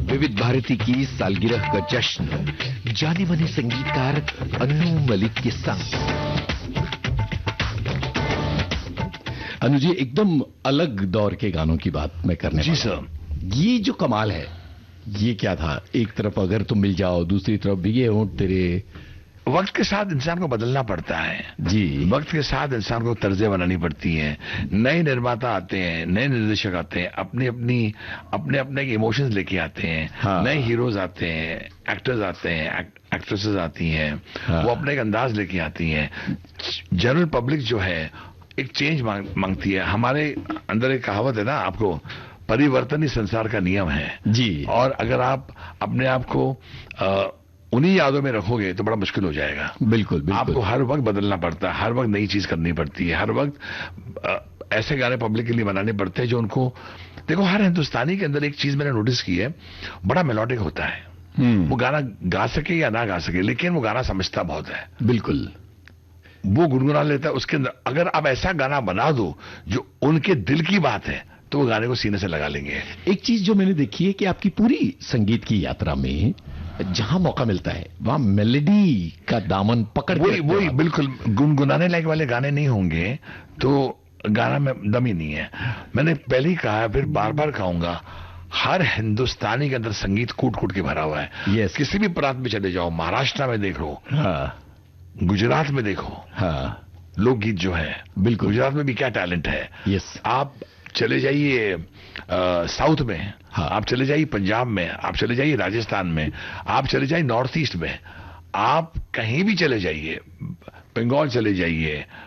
विविध भारती की सालगिरह का जश्न जाने माने संगीतकार अनु मलिक के संग। अनु जी, एकदम अलग दौर के गानों की बात मैं करने जी वाला हूं। सर। ये जो कमाल है, ये क्या था? एक तरफ अगर तुम मिल जाओ, दूसरी तरफ भीगे होंठ तेरे। वक्त के साथ इंसान को बदलना पड़ता है जी। वक्त के साथ इंसान को तर्जें बनानी पड़ती हैं। नए निर्माता आते हैं, नए निर्देशक आते हैं, अपने अपने इमोशंस लेके आते हैं। हाँ। नए हीरोज आते हैं, एक्टर्स आते हैं, एक्ट्रेसेस आती हैं। हाँ। वो अपने एक अंदाज लेके आती हैं। जनरल पब्लिक जो है एक चेंज मांगती है। हमारे अंदर एक कहावत है ना, आपको, परिवर्तन ही संसार का नियम है जी। और अगर आप अपने आप को उन्हीं यादों में रखोगे तो बड़ा मुश्किल हो जाएगा। बिल्कुल बिल्कुल। आपको हर वक्त बदलना पड़ता है, हर वक्त नई चीज करनी पड़ती है, हर वक्त ऐसे गाने पब्लिक के लिए बनाने पड़ते हैं जो उनको, देखो, हर हिंदुस्तानी के अंदर एक चीज मैंने नोटिस की है, बड़ा मेलोडिक होता है। वो गाना गा सके या ना गा सके, लेकिन वो गाना समझता बहुत है। बिल्कुल। वो गुनगुना लेता है उसके अंदर। अगर आप ऐसा गाना बना दो जो उनके दिल की बात है तो वो गाने को सीने से लगा लेंगे। एक चीज जो मैंने देखी है कि आपकी पूरी संगीत की यात्रा में जहां मौका मिलता है वहां मेलोडी का दामन पकड़ के रखते हो वही आप। बिल्कुल, गुनगुनाने लायक वाले गाने नहीं होंगे तो गाना में दम ही नहीं है। मैंने पहले ही कहा, फिर बार बार कहूंगा, हर हिंदुस्तानी के अंदर संगीत कूट कूट के भरा हुआ है। Yes. किसी भी प्रांत में चले जाओ, महाराष्ट्र में देखो, हाँ गुजरात में देखो, हाँ लोकगीत जो है, बिल्कुल। गुजरात में भी क्या टैलेंट है। यस। आप चले जाइए साउथ में, हाँ। आप चले जाइए पंजाब में, आप चले जाइए राजस्थान में, आप चले जाइए नॉर्थ ईस्ट में, आप कहीं भी चले जाइए, बंगाल चले जाइए,